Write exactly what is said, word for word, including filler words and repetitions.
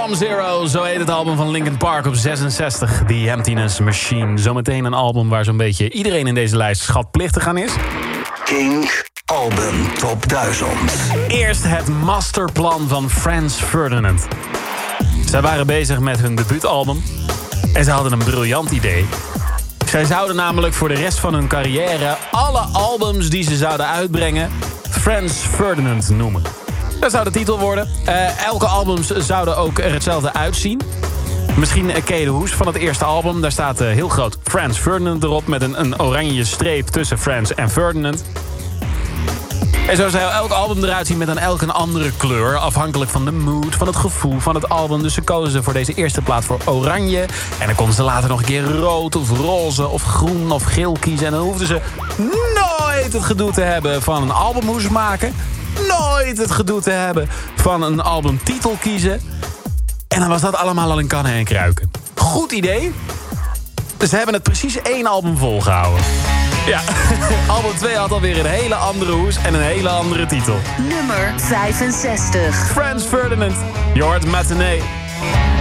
From Zero, zo heet het album van Linkin Park op zesenzestig. The Emptiness Machine. Zometeen een album waar zo'n beetje iedereen in deze lijst schatplichtig aan is. Kink Album Top duizend. Eerst het masterplan van Franz Ferdinand. Zij waren bezig met hun debuutalbum en ze hadden een briljant idee. Zij zouden namelijk voor de rest van hun carrière alle albums die ze zouden uitbrengen Franz Ferdinand noemen. Dat zou de titel worden. Uh, elke albums zouden ook er hetzelfde uitzien. Misschien uh, ken je de hoes van het eerste album. Daar staat uh, heel groot Franz Ferdinand erop met een, een oranje streep tussen Franz en Ferdinand. En zo zou elk album eruit zien met dan elk een andere kleur. Afhankelijk van de mood, van het gevoel van het album. Dus ze kozen ze voor deze eerste plaat voor oranje. En dan konden ze later nog een keer rood of roze of groen of geel kiezen. En dan hoefden ze nooit het gedoe te hebben van een albumhoes maken. Nooit het gedoe te hebben van een albumtitel kiezen. En dan was dat allemaal al in kannen en kruiken. Goed idee. Dus ze hebben het precies één album volgehouden. Ja, album twee had alweer een hele andere hoes en een hele andere titel. Nummer vijfenzestig. Franz Ferdinand, je hoort Matinee.